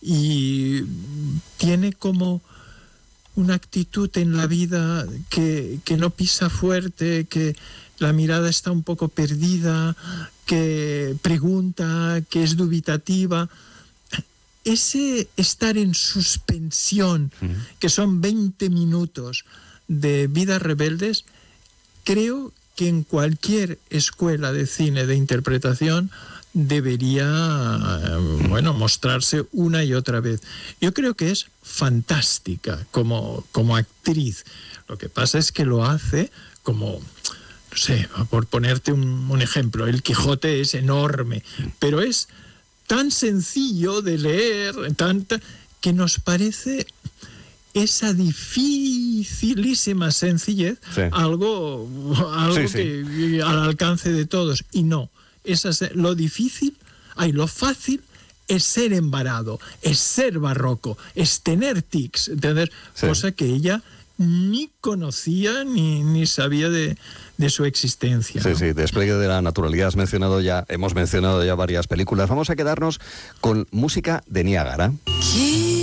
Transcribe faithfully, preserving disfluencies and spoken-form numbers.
y tiene como una actitud en la vida que, que no pisa fuerte, que la mirada está un poco perdida, que pregunta, que es dubitativa. Ese estar en suspensión, uh-huh. que son veinte minutos de Vidas rebeldes, creo que en cualquier escuela de cine de interpretación debería, bueno, mostrarse una y otra vez. Yo creo que es fantástica como, como actriz. Lo que pasa es que lo hace como, no sé, por ponerte un, un ejemplo, El Quijote es enorme, pero es tan sencillo de leer, tan, tan, que nos parece esa dificilísima sencillez, sí. algo, algo sí, sí. que al alcance de todos. Y no, esa, lo difícil, ay, lo fácil es ser embarado, es ser barroco, es tener tics, tener, sí. cosa que ella ni conocía ni, ni sabía de, de su existencia. Sí, ¿no? sí, despliegue de la naturalidad. Has mencionado ya, hemos mencionado ya varias películas. Vamos a quedarnos con música de Niágara. ¿Qué?